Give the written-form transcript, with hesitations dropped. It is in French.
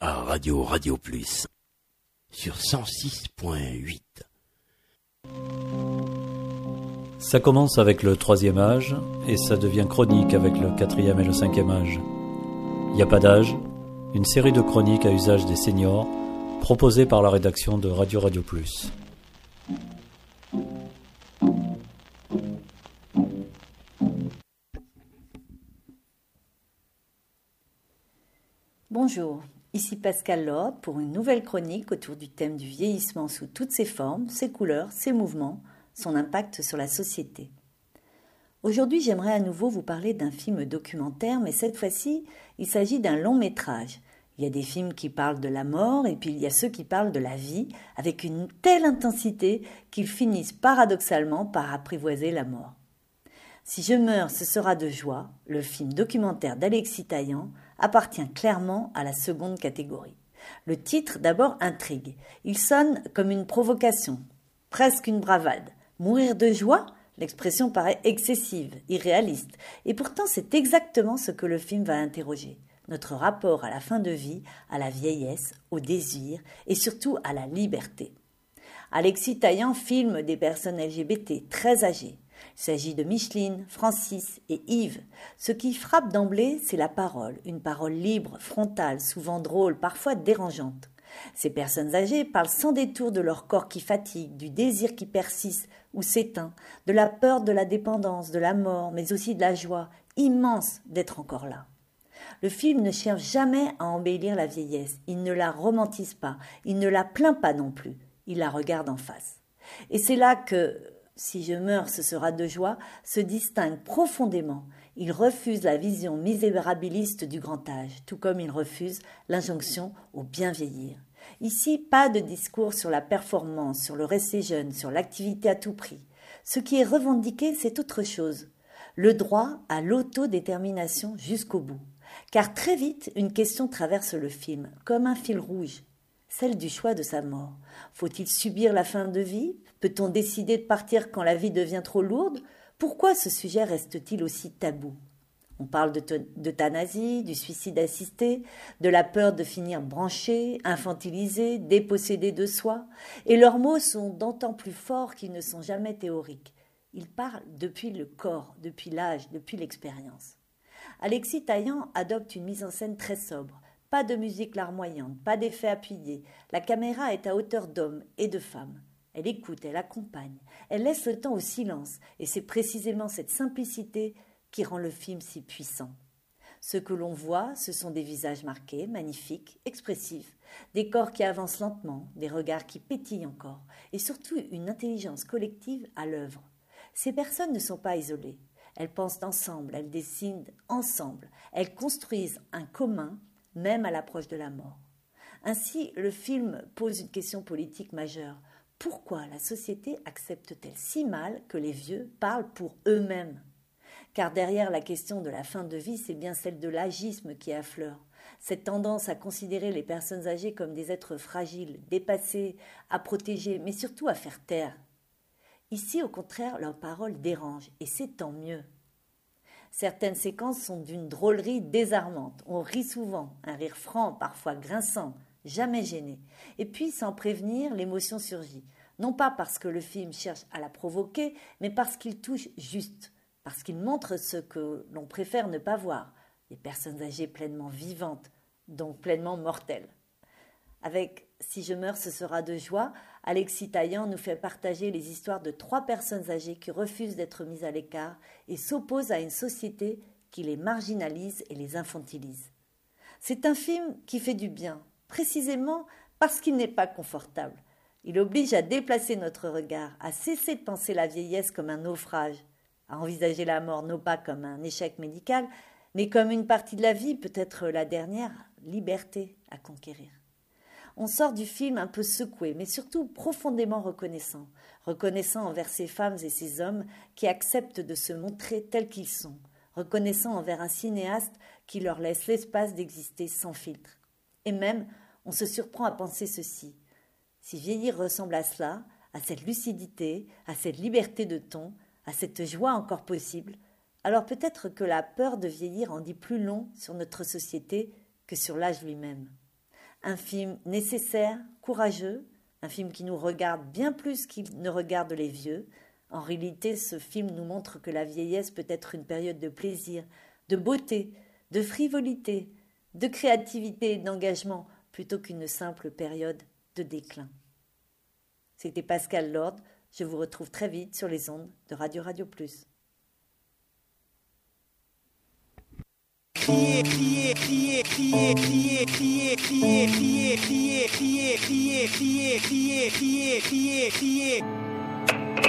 à Radio Plus sur 106.8. Ça commence avec le 3e âge et ça devient chronique avec le 4e et le 5e âge. Il n'y a pas d'âge, une série de chroniques à usage des seniors proposée par la rédaction de Radio Plus. Bonjour, ici Pascal Lord pour une nouvelle chronique autour du thème du vieillissement sous toutes ses formes, ses couleurs, ses mouvements, son impact sur la société. Aujourd'hui, j'aimerais à nouveau vous parler d'un film documentaire, mais cette fois-ci, il s'agit d'un long métrage. Il y a des films qui parlent de la mort et puis il y a ceux qui parlent de la vie avec une telle intensité qu'ils finissent paradoxalement par apprivoiser la mort. Si je meurs, ce sera de joie, le film documentaire d'Alexis Taillant appartient clairement à la seconde catégorie. Le titre d'abord intrigue. Il sonne comme une provocation, presque une bravade. Mourir de joie ? L'expression paraît excessive, irréaliste. Et pourtant, c'est exactement ce que le film va interroger. Notre rapport à la fin de vie, à la vieillesse, au désir et surtout à la liberté. Alexis Taillant filme des personnes LGBT très âgées. Il s'agit de Micheline, Francis et Yves. Ce qui frappe d'emblée, c'est la parole. Une parole libre, frontale, souvent drôle, parfois dérangeante. Ces personnes âgées parlent sans détour de leur corps qui fatigue, du désir qui persiste ou s'éteint, de la peur de la dépendance, de la mort, mais aussi de la joie immense d'être encore là. Le film ne cherche jamais à embellir la vieillesse, il ne la romantise pas, il ne la plaint pas non plus, il la regarde en face. Et c'est là que, si je meurs, ce sera de joie, se distingue profondément. Il refuse la vision misérabiliste du grand âge, tout comme il refuse l'injonction au bien vieillir. Ici, pas de discours sur la performance, sur le rester jeune, sur l'activité à tout prix. Ce qui est revendiqué, c'est autre chose. Le droit à l'autodétermination jusqu'au bout. Car très vite, une question traverse le film, comme un fil rouge, celle du choix de sa mort. Faut-il subir la fin de vie ? Peut-on décider de partir quand la vie devient trop lourde ? Pourquoi ce sujet reste-t-il aussi tabou ? On parle d'euthanasie, du suicide assisté, de la peur de finir branché, infantilisé, dépossédé de soi. Et leurs mots sont d'autant plus forts qu'ils ne sont jamais théoriques. Ils parlent depuis le corps, depuis l'âge, depuis l'expérience. Alexis Taillant adopte une mise en scène très sobre. Pas de musique larmoyante, pas d'effets appuyés. La caméra est à hauteur d'hommes et de femmes. Elle écoute, elle accompagne, elle laisse le temps au silence. Et c'est précisément cette simplicité qui rend le film si puissant. Ce que l'on voit, ce sont des visages marqués, magnifiques, expressifs, des corps qui avancent lentement, des regards qui pétillent encore, et surtout une intelligence collective à l'œuvre. Ces personnes ne sont pas isolées. Elles pensent ensemble, elles dessinent ensemble, elles construisent un commun, même à l'approche de la mort. Ainsi, le film pose une question politique majeure. Pourquoi la société accepte-t-elle si mal que les vieux parlent pour eux-mêmes ? Car derrière la question de la fin de vie, c'est bien celle de l'agisme qui affleure. Cette tendance à considérer les personnes âgées comme des êtres fragiles, dépassés, à protéger, mais surtout à faire taire. Ici, au contraire, leurs paroles dérangent, et c'est tant mieux. Certaines séquences sont d'une drôlerie désarmante. On rit souvent, un rire franc, parfois grinçant, jamais gêné. Et puis, sans prévenir, l'émotion surgit. Non pas parce que le film cherche à la provoquer, mais parce qu'il touche juste, parce qu'il montre ce que l'on préfère ne pas voir, des personnes âgées pleinement vivantes, donc pleinement mortelles. Avec « Si je meurs, ce sera de joie », Alexis Taillant nous fait partager les histoires de 3 personnes âgées qui refusent d'être mises à l'écart et s'opposent à une société qui les marginalise et les infantilise. C'est un film qui fait du bien, précisément parce qu'il n'est pas confortable. Il oblige à déplacer notre regard, à cesser de penser la vieillesse comme un naufrage, à envisager la mort non pas comme un échec médical, mais comme une partie de la vie, peut-être la dernière liberté à conquérir. On sort du film un peu secoué, mais surtout profondément reconnaissant. Reconnaissant envers ces femmes et ces hommes qui acceptent de se montrer tels qu'ils sont. Reconnaissant envers un cinéaste qui leur laisse l'espace d'exister sans filtre. Et même, on se surprend à penser ceci. Si vieillir ressemble à cela, à cette lucidité, à cette liberté de ton, à cette joie encore possible, alors peut-être que la peur de vieillir en dit plus long sur notre société que sur l'âge lui-même. Un film nécessaire, courageux, un film qui nous regarde bien plus qu'il ne regarde les vieux. En réalité, ce film nous montre que la vieillesse peut être une période de plaisir, de beauté, de frivolité, de créativité et d'engagement, plutôt qu'une simple période de déclin. C'était Pascal Lord, je vous retrouve très vite sur les ondes de Radio Plus. Crier, crier, crier, crier, crier, crier, crier, crier, crier, crier, crier, crier, crier, crier, crier, crier.